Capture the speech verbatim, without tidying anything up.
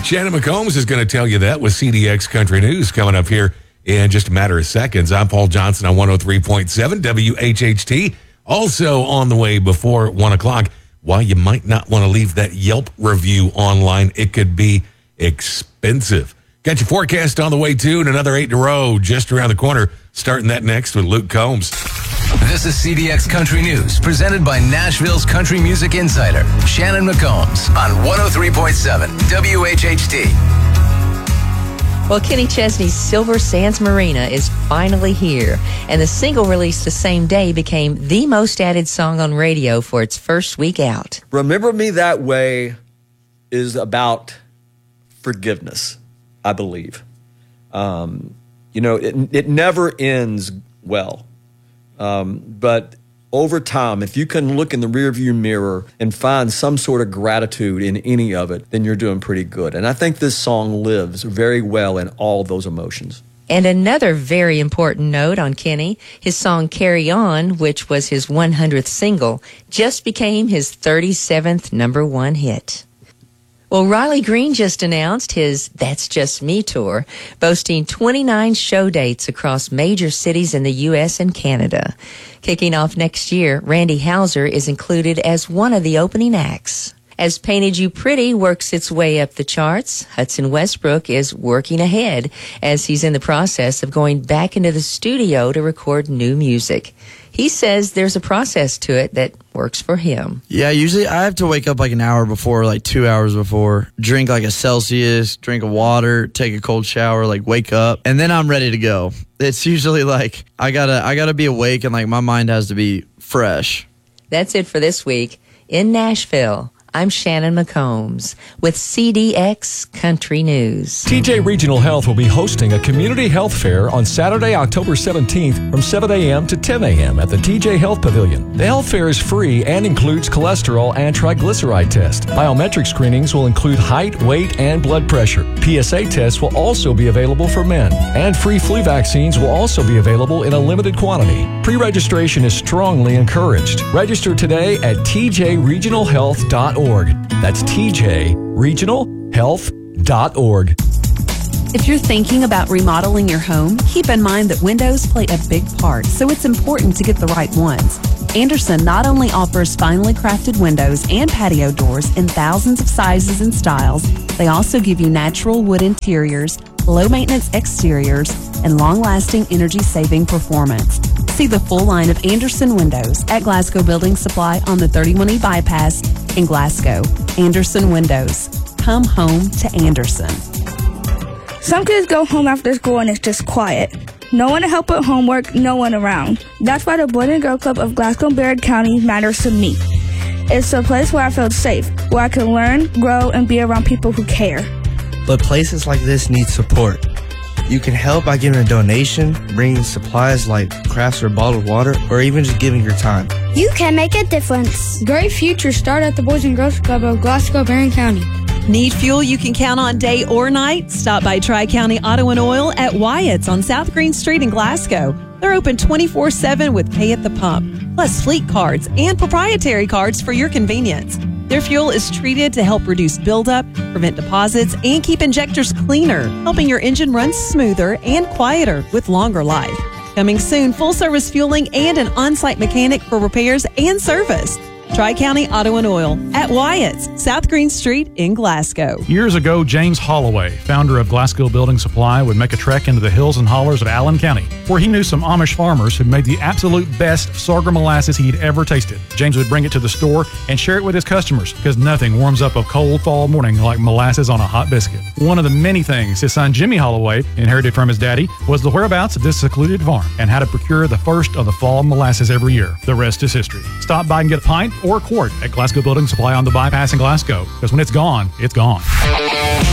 Shannon McCombs is going to tell you that with C D X Country News coming up here in just a matter of seconds. I'm Paul Johnson on one oh three point seven W H H T. Also on the way before one o'clock, while you might not want to leave that Yelp review online, it could be expensive. Got your forecast on the way, too, and another eight in a row just around the corner. Starting that next with Luke Combs. This is C D X Country News, presented by Nashville's country music insider, Shannon McCombs, on one oh three point seven W H H T. Well, Kenny Chesney's Silver Sands Marina is finally here, and the single released the same day became the most added song on radio for its first week out. Remember Me That Way is about forgiveness, I believe. Um, you know, it, it never ends well. Um, but over time, if you can look in the rearview mirror and find some sort of gratitude in any of it, then you're doing pretty good. And I think this song lives very well in all those emotions. And another very important note on Kenny, his song Carry On, which was his one hundredth single, just became his thirty-seventh number one hit. Well, Riley Green just announced his That's Just Me tour, boasting twenty-nine show dates across major cities in the U S and Canada. Kicking off next year, Randy Houser is included as one of the opening acts. As Painted You Pretty works its way up the charts, Hudson Westbrook is working ahead as he's in the process of going back into the studio to record new music. He says there's a process to it that works for him. Yeah, usually I have to wake up like an hour before, like two hours before, drink like a Celsius, drink a water, take a cold shower, like wake up, and then I'm ready to go. It's usually like I gotta I gotta be awake and like my mind has to be fresh. That's it for this week. In Nashville, I'm Shannon McCombs with C D X Country News. T J Regional Health will be hosting a community health fair on Saturday, October seventeenth from seven a.m. to ten a.m. at the T J Health Pavilion. The health fair is free and includes cholesterol and triglyceride tests. Biometric screenings will include height, weight, and blood pressure. P S A tests will also be available for men. And free flu vaccines will also be available in a limited quantity. Pre-registration is strongly encouraged. Register today at t j regional health dot org. That's t j regional health dot org. If you're thinking about remodeling your home, keep in mind that windows play a big part, so it's important to get the right ones. Andersen not only offers finely crafted windows and patio doors in thousands of sizes and styles, they also give you natural wood interiors, low-maintenance exteriors, and long-lasting energy-saving performance. See the full line of Andersen windows at Glasgow Building Supply on the thirty-one E bypass in Glasgow. Andersen Windows. Come home to Andersen. Some kids go home after school and it's just quiet. No one to help with homework, no one around. That's why the Boys and Girls Club of Glasgow and Baird County matters to me. It's a place where I feel safe, where I can learn, grow, and be around people who care. But places like this need support. You can help by giving a donation, bringing supplies like crafts or bottled water, or even just giving your time. You can make a difference. Great futures start at the Boys and Girls Club of Glasgow, Barron County. Need fuel you can count on day or night? Stop by Tri-County Auto and Oil at Wyatt's on South Green Street in Glasgow. They're open twenty-four seven with pay at the pump, plus fleet cards and proprietary cards for your convenience. Their fuel is treated to help reduce buildup, prevent deposits, and keep injectors cleaner, helping your engine run smoother and quieter with longer life. Coming soon, full-service fueling and an on-site mechanic for repairs and service. Tri-County Auto and Oil at Wyatt's, South Green Street in Glasgow. Years ago, James Holloway, founder of Glasgow Building Supply, would make a trek into the hills and hollers of Allen County, where he knew some Amish farmers who made the absolute best sorghum molasses he'd ever tasted. James would bring it to the store and share it with his customers, because nothing warms up a cold fall morning like molasses on a hot biscuit. One of the many things his son Jimmy Holloway inherited from his daddy was the whereabouts of this secluded farm and how to procure the first of the fall molasses every year. The rest is history. Stop by and get a pint or a quart at Glasgow Building Supply on the bypass in Glasgow, because when it's gone, it's gone.